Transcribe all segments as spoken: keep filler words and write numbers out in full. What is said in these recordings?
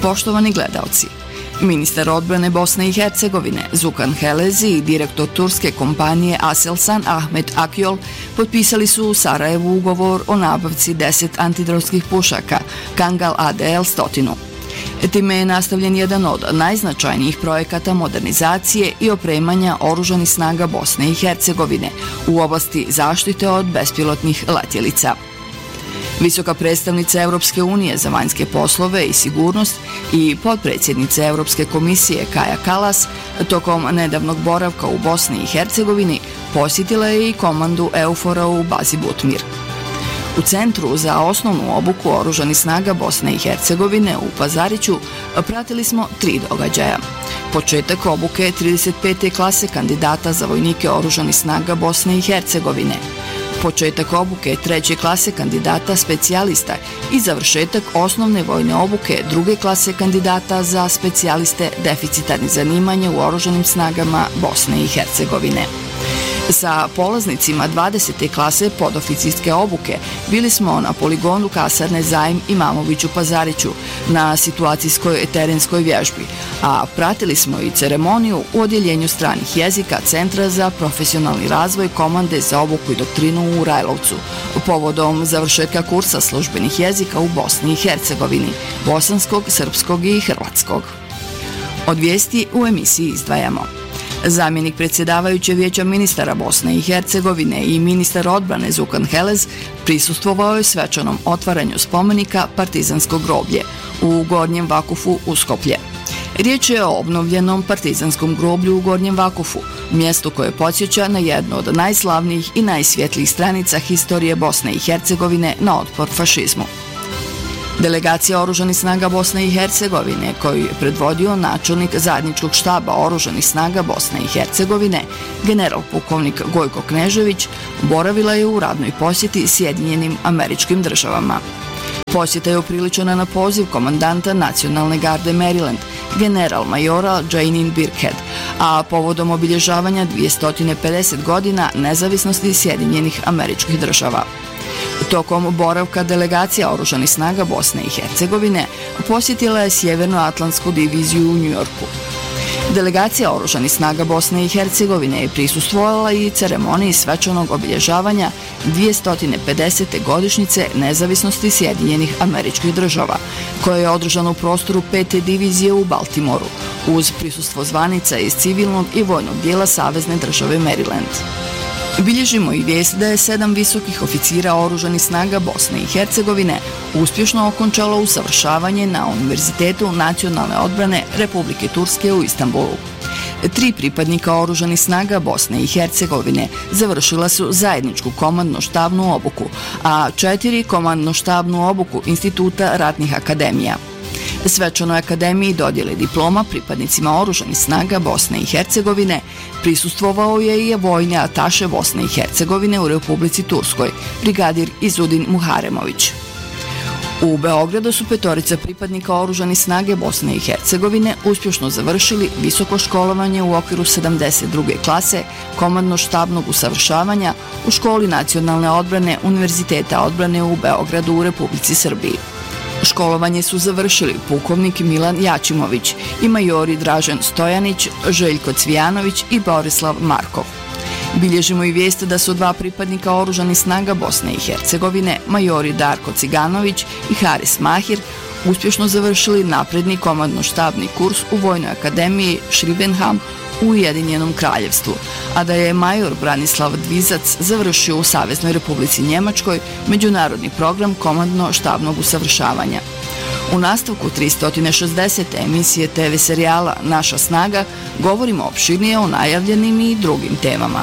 Poštovani gledaoci, ministar odbrane Bosne i Hercegovine Zukan Helezi i direktor turske kompanije Aselsan Ahmet Akyol potpisali su u Sarajevu ugovor o nabavci deset antidronskih pušaka Kangal A D L stotinu. Time je nastavljen jedan od najznačajnijih projekata modernizacije i opremanja oružanih snaga Bosne i Hercegovine u oblasti zaštite od bespilotnih letjelica. Visoka predstavnica Europske unije za vanjske poslove i sigurnost i potpredsjednica Europske komisije Kaja Kallas tokom nedavnog boravka u Bosni i Hercegovini posjetila je i komandu EUFOR-a u bazi Butmir. U Centru za osnovnu obuku oružanih snaga Bosne i Hercegovine u Pazariću pratili smo tri događaja. Početak obuke trideset pete klase kandidata za vojnike oružanih snaga Bosne i Hercegovine, početak obuke treće klase kandidata specijalista i završetak osnovne vojne obuke druge klase kandidata za specijaliste deficitarnih zanimanja u oružanim snagama Bosne i Hercegovine. Sa polaznicima dvadesete klase podoficirske obuke bili smo na poligonu kasarne Zajm Imamović u Pazariću na situacijskoj terenskoj vježbi, a pratili smo i ceremoniju u odjeljenju stranih jezika Centra za profesionalni razvoj komande za obuku i doktrinu u Rajlovcu, povodom završetka kursa službenih jezika u Bosni i Hercegovini, bosanskog, srpskog i hrvatskog. Od vijesti u emisiji izdvajamo: zamjenik predsjedavajuće Vijeća ministara Bosne i Hercegovine i ministar odbrane Zukan Helez prisustvovao je svečanom otvaranju spomenika Partizansko groblje u Gornjem Vakufu u Skoplje. Riječ je o obnovljenom partizanskom groblju u Gornjem Vakufu, mjestu koje podsjeća na jednu od najslavnijih i najsvjetlijih stranica historije Bosne i Hercegovine na otpor fašizmu. Delegacija oružanih snaga Bosne i Hercegovine, koju je predvodio načelnik zajedničkog štaba oružanih snaga Bosne i Hercegovine, general pukovnik Gojko Knežević, boravila je u radnoj posjeti Sjedinjenim Američkim Državama. Posjeta je upriličena na poziv komandanta Nacionalne garde Maryland, general majora Janine Birkhead, a povodom obilježavanja dvjesto pedeset godina nezavisnosti Sjedinjenih Američkih Država. Tokom boravka delegacija oružanih snaga Bosne i Hercegovine posjetila je Sjevernoatlantsku diviziju u Njujorku. Delegacija oružanih snaga Bosne i Hercegovine je prisustvovala i ceremoniji svečanog obilježavanja dvjesto pedesete godišnjice nezavisnosti Sjedinjenih Američkih Država, koja je održana u prostoru pete divizije u Baltimoru, uz prisustvo zvanica iz civilnog i vojnog dijela Savezne države Maryland. Bilježimo i vijest da je sedam visokih oficira oružanih snaga Bosne i Hercegovine uspješno okončalo usavršavanje na Univerzitetu nacionalne odbrane Republike Turske u Istanbulu. Tri pripadnika oružanih snaga Bosne i Hercegovine završila su zajedničku komandno-štabnu obuku, a četiri komandno-štabnu obuku Instituta ratnih akademija. Svečanoj akademiji dodjele diploma pripadnicima oružanih snaga Bosne i Hercegovine prisustvovao je i vojni ataše Bosne i Hercegovine u Republici Turskoj, brigadir Izudin Muharemović. U Beogradu su petorica pripadnika oružanih snage Bosne i Hercegovine uspješno završili visoko školovanje u okviru sedamdeset druge klase komandno-štabnog usavršavanja u Školi nacionalne odbrane Univerziteta odbrane u Beogradu u Republici Srbiji. Školovanje su završili pukovnik Milan Jačimović i majori Dražen Stojanić, Željko Cvijanović i Borislav Markov. Bilježimo i vijest da su dva pripadnika oružanih snaga Bosne i Hercegovine, majori Darko Ciganović i Haris Mahir, uspješno završili napredni komandno-štabni kurs u Vojnoj akademiji Šribenham u Ujedinjenom kraljevstvu, a da je major Branislav Dvizac završio u Saveznoj Republici Njemačkoj međunarodni program komandno-štabnog usavršavanja. U nastavku tristo šezdesete emisije te ve serijala Naša snaga govorimo opširnije o najavljenim i drugim temama.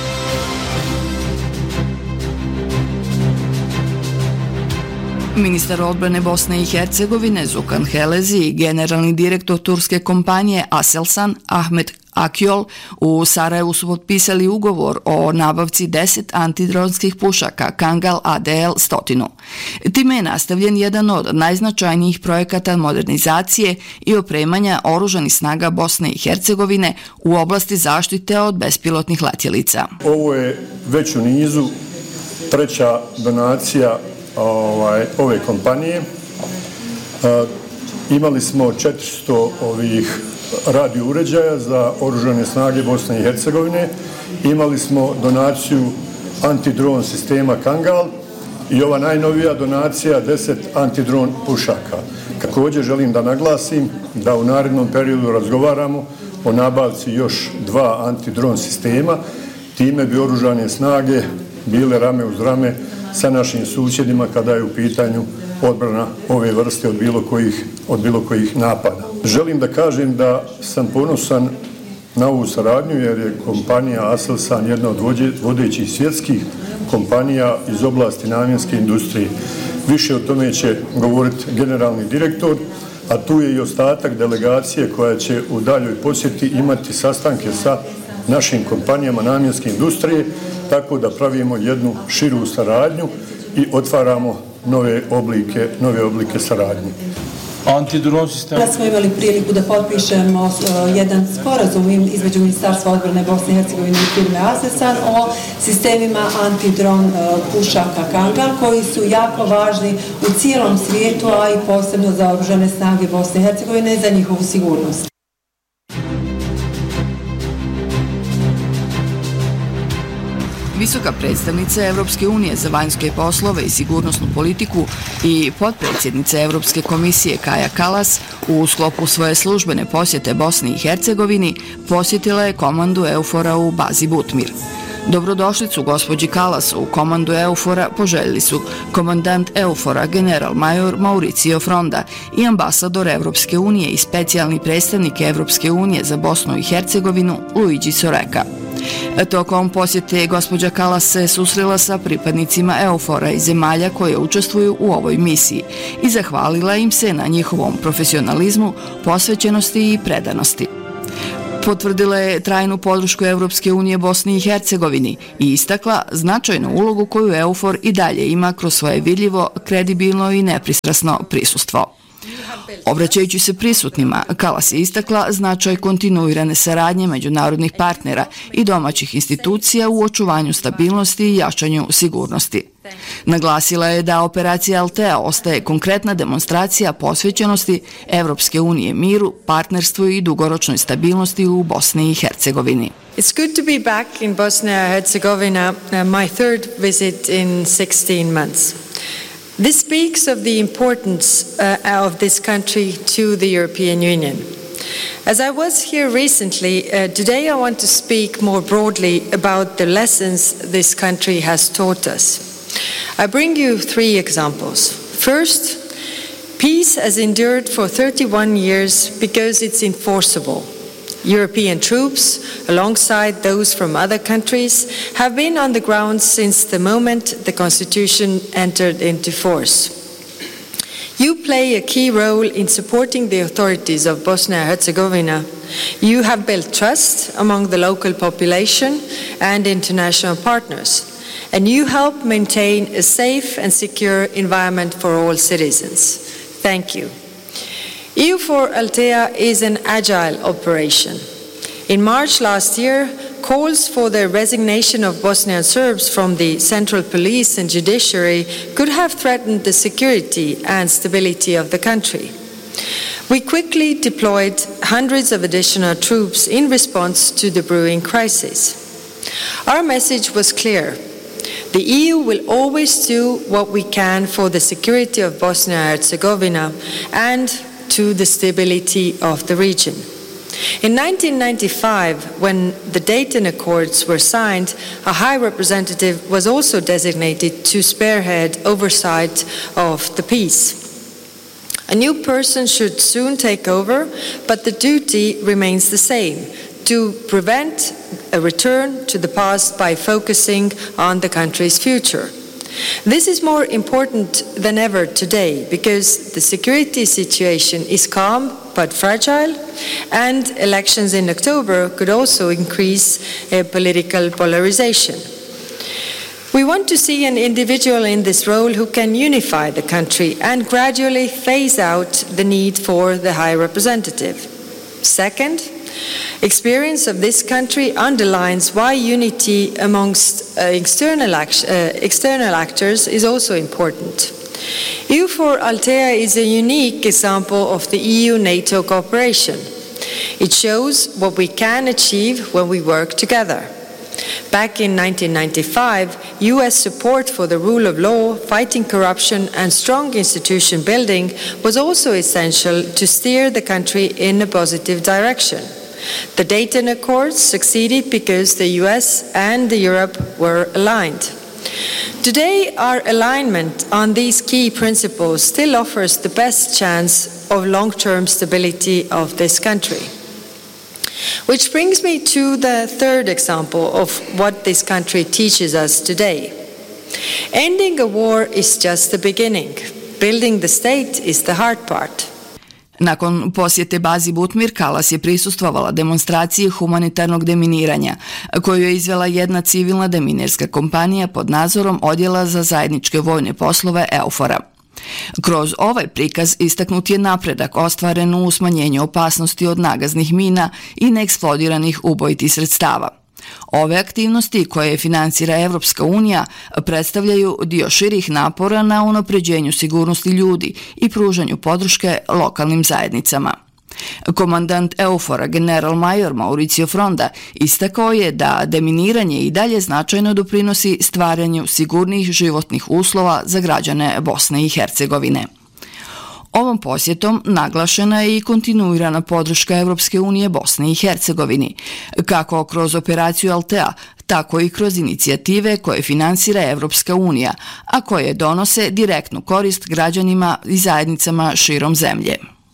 Ministar odbrane Bosne i Hercegovine Zukan Helezi i generalni direktor turske kompanije Aselsan Ahmet Akyol u Sarajevu su potpisali ugovor o nabavci deset antidronskih pušaka Kangal A D L stotinu. Time je nastavljen jedan od najznačajnijih projekata modernizacije i opremanja oružanih snaga Bosne i Hercegovine u oblasti zaštite od bespilotnih letjelica. Ovo je već u nizu treća donacija Ovaj, ove kompanije. imali smo četiristo ovih radio uređaja za oružane snage Bosne i Hercegovine, imali smo donaciju antidron sistema Kangal i ova najnovija donacija deset antidron pušaka. Također želim da naglasim da u narednom periodu razgovaramo o nabavci još dva antidron sistema. Time bi oružane snage bile rame uz rame sa našim susjedima kada je u pitanju odbrana ove vrste od bilo kojih, od bilo kojih napada. Želim da kažem da sam ponosan na ovu saradnju jer je kompanija Aselsan jedna od vodećih svjetskih kompanija iz oblasti namjenske industrije. Više o tome će govoriti generalni direktor, a tu je i ostatak delegacije koja će u daljoj posjeti imati sastanke sa našim kompanijama namjenske industrije, tako da pravimo jednu širu saradnju i otvaramo nove oblike, nove oblike saradnje. Antidron sistem. Da smo imali priliku da potpišemo uh, jedan sporazum između Ministarstva odbrane Bosne i Hercegovine i firme Aselsan o sistemima antidron uh, pušaka Kangal koji su jako važni u cijelom svijetu, a i posebno za oružane snage Bosne i Hercegovine i za njihovu sigurnost. Visoka predstavnica Evropske unije za vanjske poslove i sigurnosnu politiku i potpredsjednica Evropske komisije Kaja Kallas u sklopu svoje službene posjete Bosni i Hercegovini posjetila je komandu EUFOR-a u bazi Butmir. Dobrodošlicu gospođi Kallas u komandu EUFOR-a poželjeli su komandant EUFOR-a general major Mauricio Fronda i ambasador Evropske unije i specijalni predstavnik Evropske unije za Bosnu i Hercegovinu Luigi Soreka. Tokom posjete gospođa Kallas se susrela sa pripadnicima EUFOR-a i zemalja koje učestvuju u ovoj misiji i zahvalila im se na njihovom profesionalizmu, posvećenosti i predanosti. Potvrdila je trajnu podršku Evropske unije Bosni i Hercegovini i istakla značajnu ulogu koju EUFOR i dalje ima kroz svoje vidljivo, kredibilno i nepristrasno prisustvo. Obraćajući se prisutnima, Kallas je istakla značaj kontinuirane saradnje međunarodnih partnera i domaćih institucija u očuvanju stabilnosti i jačanju sigurnosti. Naglasila je da operacija Altea ostaje konkretna demonstracija posvećenosti Evropske unije miru, partnerstvu i dugoročnoj stabilnosti u Bosni i Hercegovini. It's good to be back in Bosnia and Herzegovina, uh, my third visit in sixteen months. This speaks of the importance uh, of this country to the European Union. As I was here recently, uh, today I want to speak more broadly about the lessons this country has taught us. I bring you three examples. First, peace has endured for thirty-one years because it's enforceable. European troops, alongside those from other countries, have been on the ground since the moment the Constitution entered into force. You play a key role in supporting the authorities of Bosnia and Herzegovina. You have built trust among the local population and international partners, and you help maintain a safe and secure environment for all citizens. Thank you. EUFOR Altea is an agile operation. In March last year, calls for the resignation of Bosnian Serbs from the central police and judiciary could have threatened the security and stability of the country. We quickly deployed hundreds of additional troops in response to the brewing crisis. Our message was clear. The E U will always do what we can for the security of Bosnia and Herzegovina and to the stability of the region. In nineteen ninety-five, when the Dayton Accords were signed, a High Representative was also designated to spearhead oversight of the peace. A new person should soon take over, but the duty remains the same: to prevent a return to the past by focusing on the country's future. This is more important than ever today because the security situation is calm but fragile, and elections in October could also increase uh, political polarization. We want to see an individual in this role who can unify the country and gradually phase out the need for the High Representative. Second, experience of this country underlines why unity amongst uh, external, act- uh, external actors is also important. EUFOR Althea is a unique example of the E U-NATO cooperation. It shows what we can achieve when we work together. Back in nineteen ninety-five, U S support for the rule of law, fighting corruption, and strong institution building was also essential to steer the country in a positive direction. The Dayton Accords succeeded because the U S and Europe were aligned. Today, our alignment on these key principles still offers the best chance of long-term stability of this country. Which brings me to the third example of what this country teaches us today. Ending a war is just the beginning. Building the state is the hard part. Nakon posjete bazi Butmir, Kallas je prisustvovala demonstraciji humanitarnog deminiranja, koju je izvela jedna civilna deminirska kompanija pod nadzorom Odjela za zajedničke vojne poslove EUFOR-a. Kroz ovaj prikaz istaknut je napredak ostvaren u smanjenju opasnosti od nagaznih mina i neeksplodiranih ubojitih sredstava. Ove aktivnosti koje finansira Evropska unija predstavljaju dio širih napora na unapređenju sigurnosti ljudi i pružanju podrške lokalnim zajednicama. Komandant EUFOR-a general major Mauricio Fronda istakao je da deminiranje i dalje značajno doprinosi stvaranju sigurnih životnih uslova za građane Bosne i Hercegovine. Ovom posjetom naglašena je i kontinuirana podrška Evropske unije Bosne i Hercegovini, kako kroz operaciju Althea, tako i kroz inicijative koje finansira Evropska unija, a koje donose direktnu korist građanima i zajednicama širom zemlje.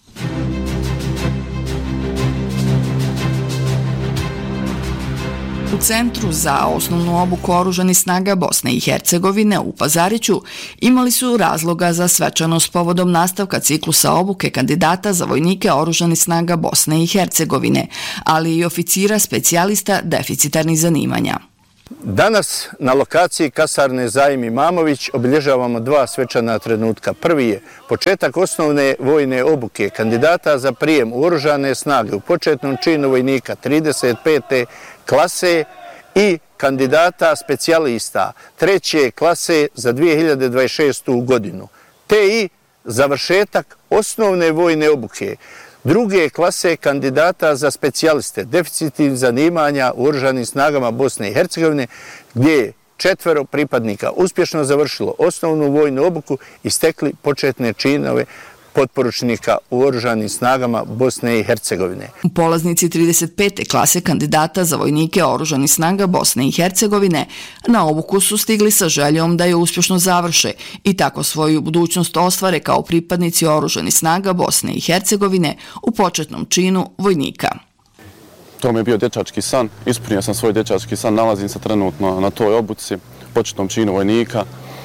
U Centru za osnovnu obuku oružanih snaga Bosne i Hercegovine u Pazariću imali su razloga za svečanost povodom nastavka ciklusa obuke kandidata za vojnike oružanih snaga Bosne i Hercegovine, ali i oficira specijalista deficitarnih zanimanja. Danas na lokaciji kasarne Zajim Imamović obilježavamo dva svečana trenutka. Prvi je početak osnovne vojne obuke kandidata za prijem u oružane snage u početnom činu vojnika trideset pete klase i kandidata specijalista treće klase za dvije hiljade dvadeset šestu godinu, te i završetak osnovne vojne obuke druge klase kandidata za specijaliste deficitarnih zanimanja u oružanim snagama Bosne i Hercegovine, gdje je četvero pripadnika uspješno završilo osnovnu vojnu obuku i stekli početne činove potporučnika u oružanim snagama Bosne i Hercegovine. Polaznici trideset pete klase kandidata za vojnike oružanih snaga Bosne i Hercegovine na obuku su stigli sa željom da je uspješno završe i tako svoju budućnost ostvare kao pripadnici oružanih snaga Bosne i Hercegovine u početnom činu vojnika. To mi je bio dječački san, ispunio sam svoj dječački san, nalazim se trenutno na toj obuci, početnom činu vojnika.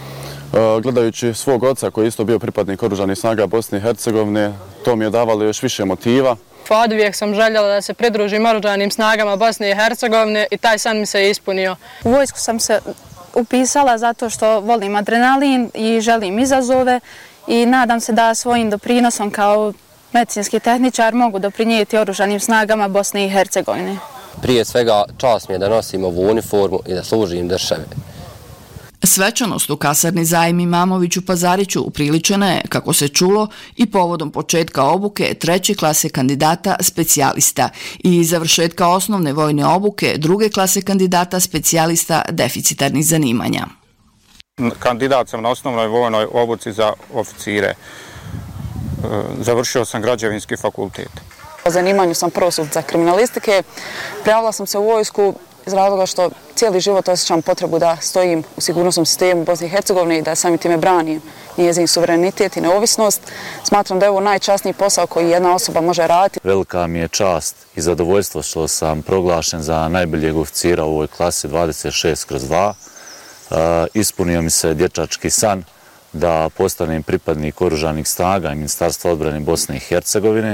Gledajući svog oca koji je isto bio pripadnik oružanih snaga Bosne i Hercegovine, to mi je davalo još više motiva. Od uvijek sam željela da se pridružim oružanim snagama Bosne i Hercegovine i taj san mi se ispunio. U vojsku sam se upisala zato što volim adrenalin i želim izazove i nadam se da svojim doprinosom kao medicinski tehničar mogu doprinijeti oružanim snagama Bosne i Hercegovine. Prije svega čast mi je da nosim ovu uniformu i da služim državi. Svečanost u kasarni Zajim Imamović u Pazariću upriličena je, kako se čulo, i povodom početka obuke treće klase kandidata specijalista i završetka osnovne vojne obuke druge klase kandidata specijalista deficitarnih zanimanja. Kandidat sam na osnovnoj vojnoj obuci za oficire. Završio sam građevinski fakultet. Po zanimanju sam prvostupnica kriminalistike. Prijavila sam se u vojsku iz razloga što cijeli život osjećam potrebu da stojim u sigurnosnom sistemu Bosne i Hercegovine i da samim time branim njezin suverenitet i neovisnost. Smatram da je ovo najčasniji posao koji jedna osoba može raditi. Velika mi je čast i zadovoljstvo što sam proglašen za najboljeg oficira u ovoj klasi dvadeset šest kroz dva. Ispunio mi se dječački san da postanem pripadnik oružanih snaga i Ministarstva odbrane Bosne i Hercegovine.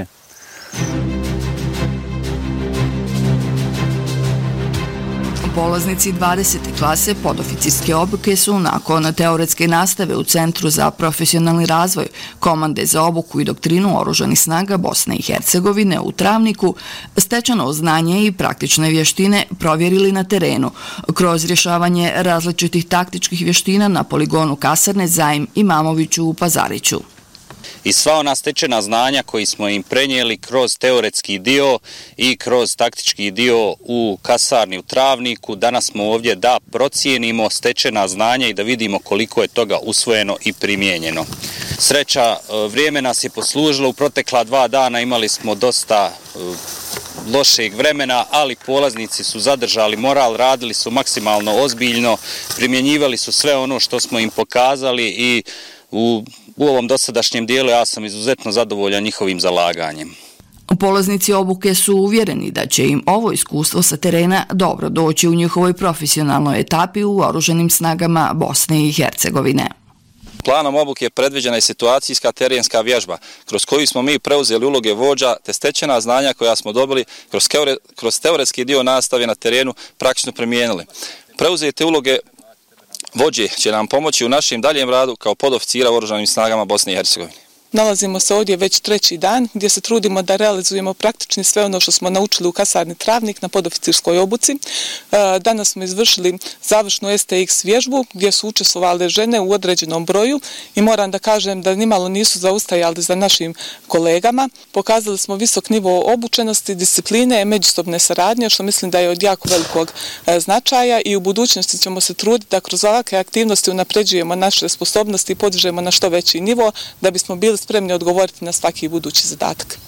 Polaznici dvadesete klase podoficirske obuke su nakon teoretske nastave u Centru za profesionalni razvoj Komande za obuku i doktrinu Oružanih snaga Bosne i Hercegovine u Travniku stečeno znanje i praktične vještine provjerili na terenu kroz rješavanje različitih taktičkih vještina na poligonu kasarne Zajm Imamoviću u Pazariću. I sva ona stečena znanja koji smo im prenijeli kroz teoretski dio i kroz taktički dio u kasarni u Travniku, danas smo ovdje da procijenimo stečena znanja i da vidimo koliko je toga usvojeno i primijenjeno. Sreća, vrijeme nas je poslužilo, u protekla dva dana imali smo dosta lošeg vremena, ali polaznici su zadržali moral, radili su maksimalno ozbiljno, primjenjivali su sve ono što smo im pokazali i u U ovom dosadašnjem dijelu ja sam izuzetno zadovoljan njihovim zalaganjem. Polaznici obuke su uvjereni da će im ovo iskustvo sa terena dobro doći u njihovoj profesionalnoj etapi u Oružanim snagama Bosne i Hercegovine. Planom obuke je predviđena i situacijska terenska vježba, kroz koju smo mi preuzeli uloge vođa te stečena znanja koja smo dobili kroz, kroz teoretski dio nastave na terenu praktično primijenili. Preuzete uloge vođe će nam pomoći u našem daljem radu kao podoficira u Oružanim snagama Bosne i Hercegovine. Nalazimo se ovdje već treći dan gdje se trudimo da realizujemo praktični sve ono što smo naučili u kasarni Travnik na podoficirskoj obuci. Danas smo izvršili završnu S T X vježbu gdje su učestvovale žene u određenom broju i moram da kažem da nimalo nisu zaustajali za našim kolegama. Pokazali smo visok nivo obučenosti, discipline, međusobne saradnje, što mislim da je od jako velikog značaja i u budućnosti ćemo se truditi da kroz ovakve aktivnosti unapređujemo naše sposobnosti i podižemo na što veći nivo da bismo bili spremni odgovoriti na svaki budući zadatak.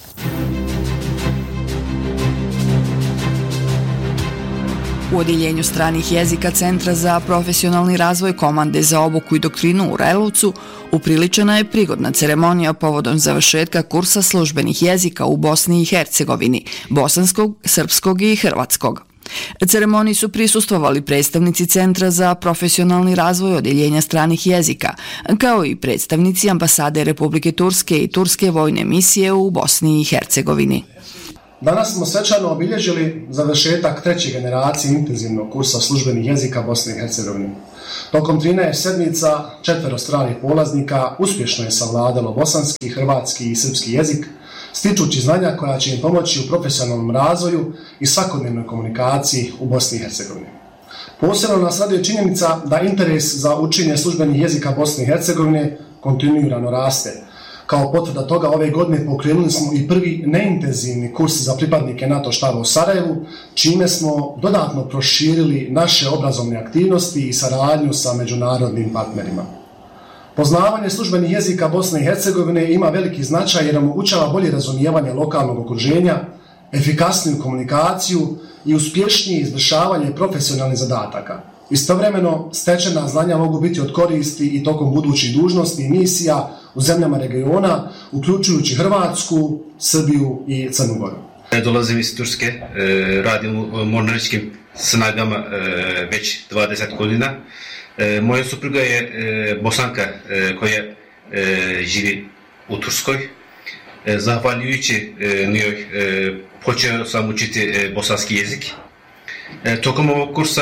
U odjeljenju stranih jezika Centra za profesionalni razvoj Komande za obuku i doktrinu u Relovcu upriličena je prigodna ceremonija povodom završetka kursa službenih jezika u Bosni i Hercegovini, bosanskog, srpskog i hrvatskog. Ceremoniji su prisustvovali predstavnici Centra za profesionalni razvoj odjeljenja stranih jezika, kao i predstavnici ambasade Republike Turske i Turske vojne misije u Bosni i Hercegovini. Danas smo svečano obilježili završetak treće generacije intenzivnog kursa službenih jezika Bosne i Hercegovine. Tokom trinaest sedmica četvero stranih polaznika uspješno je savladalo bosanski, hrvatski i srpski jezik, stičući znanja koja će im pomoći u profesionalnom razvoju i svakodnevnoj komunikaciji u Bosni i Hercegovini. Posebno nas raduje činjenica da interes za učenje službenih jezika Bosne i Hercegovine kontinuirano raste. Kao potvrda toga ove godine pokrenuli smo i prvi neintenzivni kurs za pripadnike NATO štaba u Sarajevu, čime smo dodatno proširili naše obrazovne aktivnosti i saradnju sa međunarodnim partnerima. Poznavanje službenih jezika Bosne i Hercegovine ima veliki značaj jer omogućava bolje razumijevanje lokalnog okruženja, efikasniju komunikaciju i uspješnije izvršavanje profesionalnih zadataka. Istovremeno, stečena znanja mogu biti od koristi i tokom budućih dužnosti i misija u zemljama regiona, uključujući Hrvatsku, Srbiju i Crnu Goru. Dolazim iz Turske, radim u mornaričkim snagama već dvadeset godina. Moja supruga je Bosanka koja živi u Turskoj. Zahvaljujući njoj počeo sam učiti bosanski jezik. Tokom ovog kursa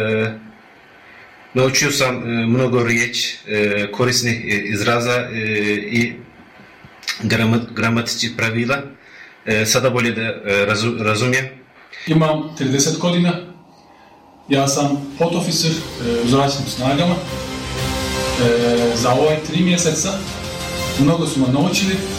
naučio sam mnogo riječi, korisnih izraza i gramatičkih pravila. Sada bolje da razumijem. Imam trideset godina. Ja sam podoficir u zračnim snagama. Za ove tri mjeseca mnogo smo naučili.